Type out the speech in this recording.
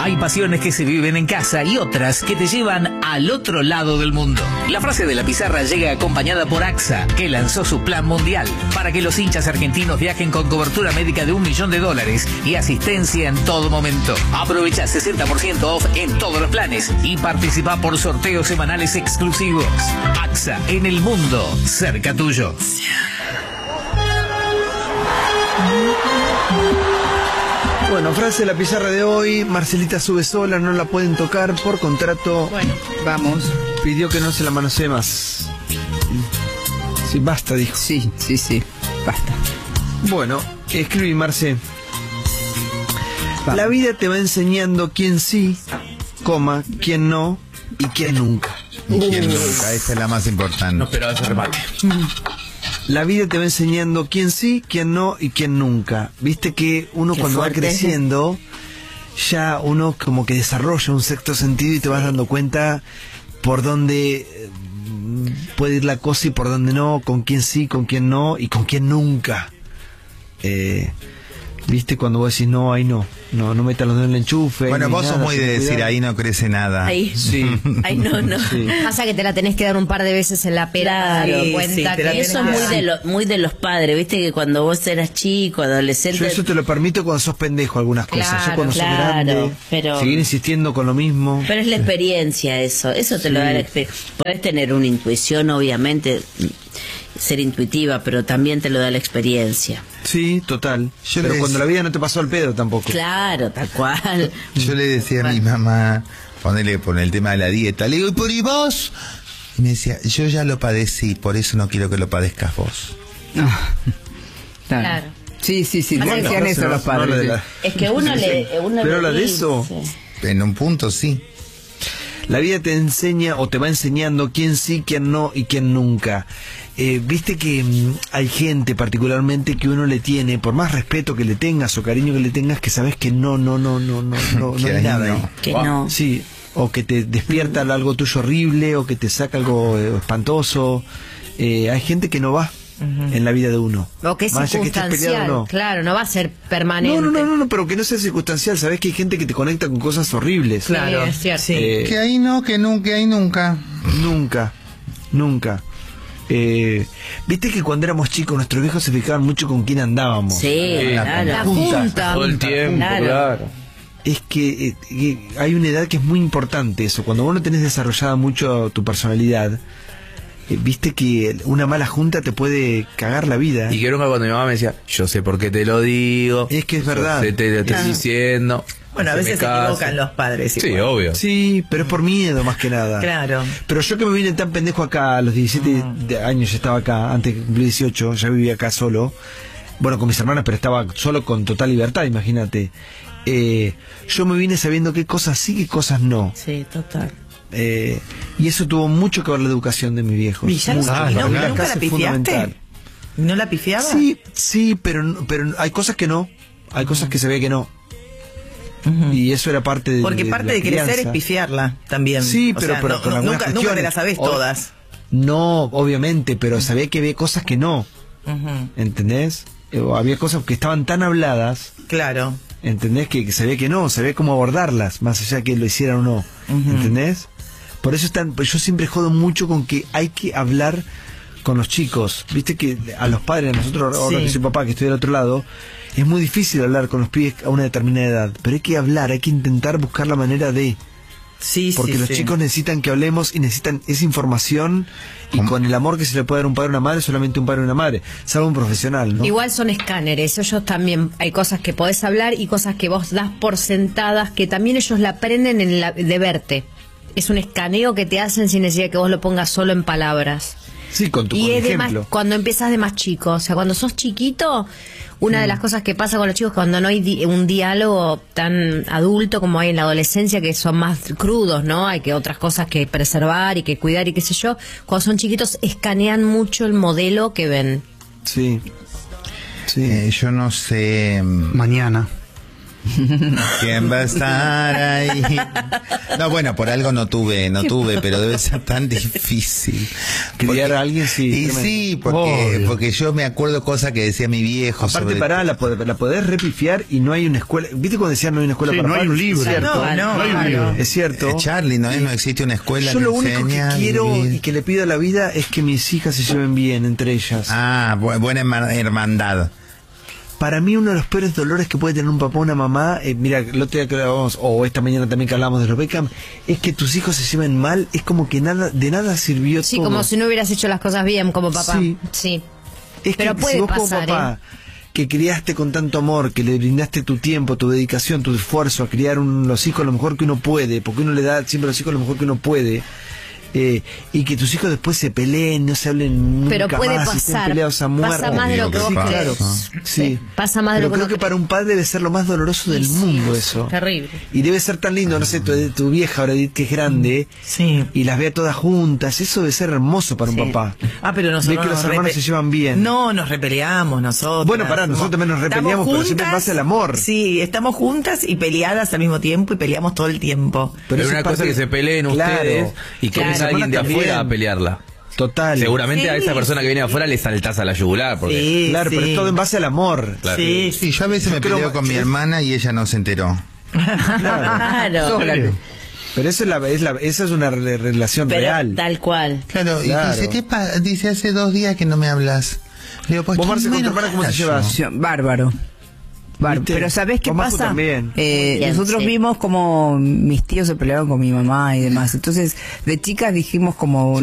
Hay pasiones que se viven en casa y otras que te llevan al otro lado del mundo. La frase de la pizarra llega acompañada por AXA, que lanzó su plan mundial para que los hinchas argentinos viajen con cobertura médica de $1 millón y asistencia en todo momento. Aprovecha 60% off en todos los planes y participa por sorteos semanales exclusivos. AXA, en el mundo, cerca tuyo. Bueno, frase de la pizarra de hoy: Marcelita sube sola, no la pueden tocar por contrato. Bueno, vamos. Pidió que no se la manosee más. Sí, basta, dijo. Sí, basta. Bueno, escribí, Marce. La vida te va enseñando quién sí, coma, quién no y quién nunca. Y quién nunca, esa es la más importante. No esperaba ese remate. La vida te va enseñando quién sí, quién no y quién nunca. Viste que uno cuando va creciendo, ya uno como que desarrolla un sexto sentido y te vas dando cuenta por dónde puede ir la cosa y por dónde no, con quién sí, con quién no y con quién nunca. Viste cuando vos decís no, ahí no metas los dedos en el enchufe. Bueno, vos sos muy de decir cuidado. ahí no crece nada. Ahí. Sí. Ay, no. Sí. Pasa que te la tenés que dar un par de veces en la pera. Claro, Cuenta sí, que eso es muy de los padres, viste que cuando vos eras chico, adolescente. Yo eso te lo permito cuando sos pendejo algunas cosas. Claro, Ya cuando sos claro, grande, pero- seguir insistiendo con lo mismo. Pero es la experiencia eso te lo da la experiencia. Podés tener una intuición, obviamente, ser intuitiva, pero también te lo da la experiencia. Sí, total. Pero cuando la vida no te pasó al pedo tampoco. Claro, tal cual. Yo le decía a mi mamá, ponele por el tema de la dieta, le digo, ¿y por y vos? Y me decía, yo ya lo padecí, por eso no quiero que lo padezcas vos. Claro. Sí, Bueno, decían eso los padres. Es que uno Pero le habla de dice. eso. En un punto sí. La vida te enseña o te va enseñando quién sí, quién no y quién nunca. Viste que hay gente particularmente que uno le tiene, por más respeto que le tengas o cariño que le tengas, que sabes que no Que hay ahí nada no. ahí. Que no. Sí, o que te despierta algo tuyo horrible o que te saca algo espantoso. Hay gente que no va en la vida de uno. O que es Más allá que estés circunstancial, peleado o no. claro, no va a ser permanente. No, pero que no sea circunstancial. Sabes que hay gente que te conecta con cosas horribles. Claro, Sí, es cierto. sí. Que ahí no, que nunca, ahí nunca. Nunca. Viste que cuando éramos chicos nuestros viejos se fijaban mucho con quién andábamos. Sí, claro. La punta. Todo el tiempo, claro. Es que hay una edad que es muy importante eso. Cuando vos no tenés desarrollada mucho tu personalidad, viste que una mala junta te puede cagar la vida. Y que nunca cuando mi mamá me decía, yo sé por qué te lo digo. Es que es verdad. Te lo estoy diciendo. Bueno, a veces se haceme caso. equivocan los padres. Sí, igual. obvio. Sí, pero es por miedo más que nada. Claro. Pero yo que me vine tan pendejo acá, a los 17 años ya estaba acá, antes que cumplí 18, ya vivía acá solo. Bueno, con mis hermanas, pero estaba solo con total libertad, imagínate. Yo me vine sabiendo qué cosas sí, qué cosas no. Sí, total. Y eso tuvo mucho que ver la educación de mis viejos. ¿Y ya Mucho. no, Para mí nunca la casa es fundamental. pifiaste? ¿No la pifiaba? Sí, pero hay cosas que no. Hay cosas que se ve que no. Y eso era parte de Porque parte la de crecer crianza. es pifiarla también. Sí, O pero sea, con algunas nunca cuestiones. te las sabés todas. No, obviamente, pero sabía que había cosas que no. ¿Entendés? O había cosas que estaban tan habladas, Claro. ¿entendés? Que se ve que no, se ve cómo abordarlas, más allá de que lo hicieran o no. ¿Entendés? Por eso yo siempre jodo mucho con que hay que hablar con los chicos. Viste que a los padres, a nosotros, ahora Sí. que soy papá, que estoy del otro lado, es muy difícil hablar con los pibes a una determinada edad. Pero hay que hablar, hay que intentar buscar la manera de... Sí, Porque los chicos necesitan que hablemos y necesitan esa información, y con el amor que se le puede dar a un padre o una madre, solamente un padre o una madre, salvo un profesional, ¿no? Igual son escáneres, ellos también hay cosas que podés hablar y cosas que vos das por sentadas, que también ellos la aprenden de verte. Es un escaneo que te hacen sin necesidad que vos lo pongas solo en palabras. Sí, con tu Y es de más, ejemplo. cuando empiezas de más chico, o sea, cuando sos chiquito, una de las cosas que pasa con los chicos cuando no hay un diálogo tan adulto como hay en la adolescencia, que son más crudos, ¿no? Hay que otras cosas que preservar y que cuidar y qué sé yo. Cuando son chiquitos escanean mucho el modelo que ven. Sí. Yo no sé. Mañana. ¿Quién va a estar ahí? No, bueno, por algo no tuve, pero debe ser tan difícil. Criar a alguien, sí. Y tremendo. sí, Obvio. porque yo me acuerdo cosas que decía mi viejo. Aparte, la podés repifiar y no hay una escuela. ¿Viste cuando decían no hay una escuela Sí, para no hay padres? un libro. Es cierto. No hay un libro. Es cierto. Charlie, no existe una escuela Yo que lo único que enseña a quiero vivir. y que le pido a la vida es que mis hijas se lleven bien entre ellas. Ah, buena hermandad. Para mí uno de los peores dolores que puede tener un papá o una mamá, mira, el otro día que hablábamos, o esta mañana también que hablamos de los Beckham, es que tus hijos se lleven mal, es como que de nada sirvió Sí, todo. como si no hubieras hecho las cosas bien como papá. Sí. Sí. Es Pero que puede si vos como pasar, papá, que criaste con tanto amor, que le brindaste tu tiempo, tu dedicación, tu esfuerzo a criar los hijos lo mejor que uno puede, porque uno le da siempre a los hijos lo mejor que uno puede, y que tus hijos después se peleen, no se hablen nunca Pero puede más, y estén pasar. peleados a muerte. Pasa más de lo que vos Sí, crees. claro. Sí. Pasa más de Pero lo que creo uno que cree. para un padre debe ser lo más doloroso del Sí, mundo sí, eso. terrible. Y debe ser tan lindo, no sé, tu vieja ahora que es grande, Sí. y las vea todas juntas, eso debe ser hermoso para un Sí. papá. Ah, pero nosotros Ve que los nos hermanos se llevan bien. No, nos repeleamos nosotros. Bueno, pará, nosotros también nos repeleamos, pero siempre en base al amor. Sí, estamos juntas y peleadas al mismo tiempo y peleamos todo el tiempo. Pero eso una es cosa parte- que se peleen Claro. ustedes y que Claro. venga alguien de Hermanas afuera también. a pelearla. Total. Seguramente a Sí. esa persona que viene de afuera le saltás a la yugular. Porque Sí, Claro, pero sí. es todo en base al amor. Claro. Sí, Sí, yo a veces me creo- peleo con mi hermana y ella no se enteró. Claro. Serio. Pero eso esa es una relación Pero real. tal cual. Claro, Claro. y dice, dice, hace 2 días que no me hablas. Le digo, pues Vos, tú Marce, con tu menos hermana, ¿cómo te callo. llevas? Sí, bárbaro. ¿Viste? Pero ¿sabés qué Con Majo pasa? también. Bien, Nosotros sí. vimos como mis tíos se peleaban con mi mamá y demás. Entonces, de chicas dijimos como